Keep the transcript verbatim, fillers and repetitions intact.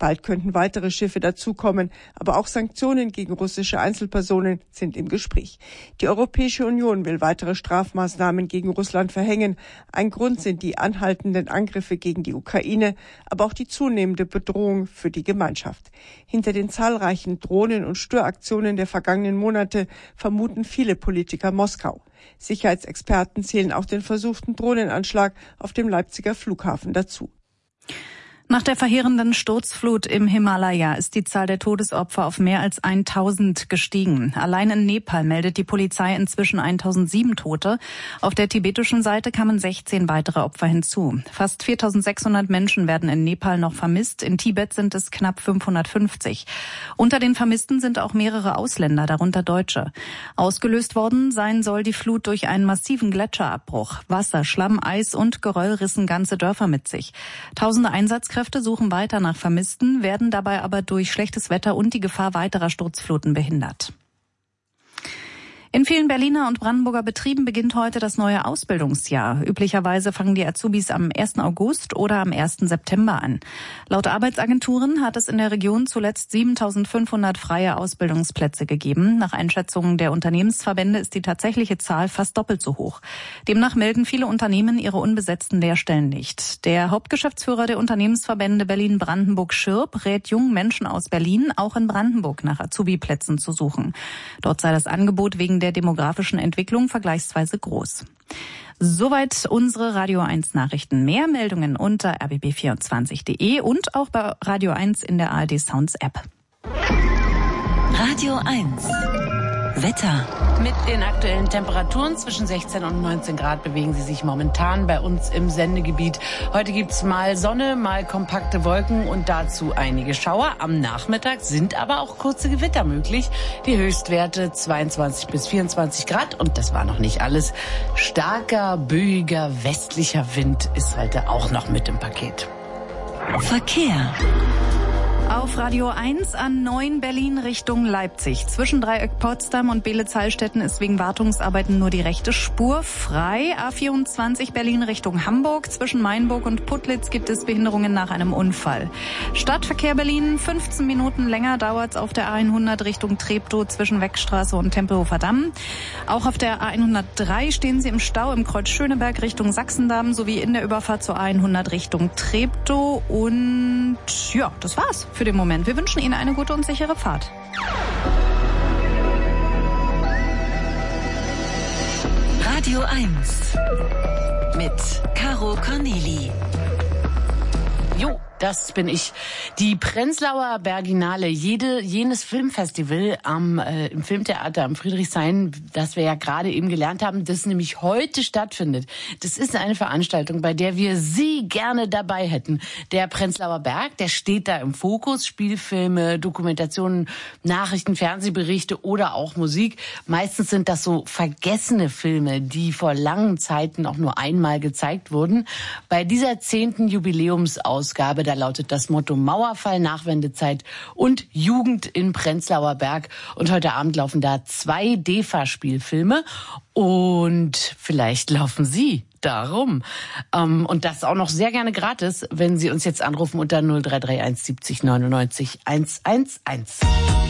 Bald könnten weitere Schiffe dazukommen, aber auch Sanktionen gegen russische Einzelpersonen sind im Gespräch. Die Europäische Union will weitere Strafmaßnahmen gegen Russland verhängen. Ein Grund sind die anhaltenden Angriffe gegen die Ukraine, aber auch die zunehmende Bedrohung für die Gemeinschaft. Hinter den zahlreichen Drohnen- und Störaktionen der vergangenen Monate vermuten viele Politiker Moskau. Sicherheitsexperten zählen auch den versuchten Drohnenanschlag auf dem Leipziger Flughafen dazu. Nach der verheerenden Sturzflut im Himalaya ist die Zahl der Todesopfer auf mehr als tausend gestiegen. Allein in Nepal meldet die Polizei inzwischen eintausendsieben Tote. Auf der tibetischen Seite kamen sechzehn weitere Opfer hinzu. Fast viertausendsechshundert Menschen werden in Nepal noch vermisst. In Tibet sind es knapp fünfhundertfünfzig. Unter den Vermissten sind auch mehrere Ausländer, darunter Deutsche. Ausgelöst worden sein soll die Flut durch einen massiven Gletscherabbruch. Wasser, Schlamm, Eis und Geröll rissen ganze Dörfer mit sich. Tausende Einsatzkräfte suchen weiter nach Vermissten, werden dabei aber durch schlechtes Wetter und die Gefahr weiterer Sturzfluten behindert. In vielen Berliner und Brandenburger Betrieben beginnt heute das neue Ausbildungsjahr. Üblicherweise fangen die Azubis am ersten August oder am ersten September an. Laut Arbeitsagenturen hat es in der Region zuletzt siebentausendfünfhundert freie Ausbildungsplätze gegeben. Nach Einschätzungen der Unternehmensverbände ist die tatsächliche Zahl fast doppelt so hoch. Demnach melden viele Unternehmen ihre unbesetzten Lehrstellen nicht. Der Hauptgeschäftsführer der Unternehmensverbände Berlin-Brandenburg Schirp rät jungen Menschen aus Berlin, auch in Brandenburg nach Azubi-Plätzen zu suchen. Dort sei das Angebot wegen der demografischen Entwicklung vergleichsweise groß. Soweit unsere Radio eins Nachrichten. Mehr Meldungen unter r b b vierundzwanzig punkt de und auch bei Radio eins in der A R D Sounds App. Radio eins Wetter. Mit den aktuellen Temperaturen zwischen sechzehn und neunzehn Grad bewegen sie sich momentan bei uns im Sendegebiet. Heute gibt's mal Sonne, mal kompakte Wolken und dazu einige Schauer. Am Nachmittag sind aber auch kurze Gewitter möglich. Die Höchstwerte zweiundzwanzig bis vierundzwanzig Grad und das war noch nicht alles. Starker, böiger, westlicher Wind ist heute auch noch mit im Paket. Verkehr. Auf Radio eins an neun Berlin Richtung Leipzig. Zwischen Dreieck Potsdam und Beelitz-Heilstätten ist wegen Wartungsarbeiten nur die rechte Spur frei. A vierundzwanzig Berlin Richtung Hamburg. Zwischen Mainburg und Putlitz gibt es Behinderungen nach einem Unfall. Stadtverkehr Berlin, fünfzehn Minuten länger dauert's auf der A hundert Richtung Treptow zwischen Weckstraße und Tempelhofer Damm. Auch auf der A hundertdrei stehen Sie im Stau im Kreuz Schöneberg Richtung Sachsendamm sowie in der Überfahrt zur A hundert Richtung Treptow. Und ja, das war's für den Moment. Wir wünschen Ihnen eine gute und sichere Fahrt. Radio eins mit Caro Corneli. Jo, das bin ich. Die Prenzlauer Berginale, jede, jenes Filmfestival am, äh, im Filmtheater am Friedrichshain, das wir ja gerade eben gelernt haben, das nämlich heute stattfindet. Das ist eine Veranstaltung, bei der wir Sie gerne dabei hätten. Der Prenzlauer Berg, der steht da im Fokus. Spielfilme, Dokumentationen, Nachrichten, Fernsehberichte oder auch Musik. Meistens sind das so vergessene Filme, die vor langen Zeiten auch nur einmal gezeigt wurden. Bei dieser zehnten Jubiläumsausgabe, da lautet das Motto Mauerfall, Nachwendezeit und Jugend in Prenzlauer Berg. Und heute Abend laufen da zwei D E F A-Spielfilme und vielleicht laufen Sie darum. Ähm, und das auch noch sehr gerne gratis, wenn Sie uns jetzt anrufen unter null drei drei eins siebzig neunundneunzig hundertelf.